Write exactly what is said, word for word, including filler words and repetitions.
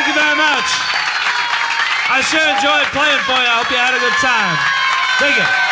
Thank you very much. I sure enjoyed playing for you. I hope you had a good time. Thank you.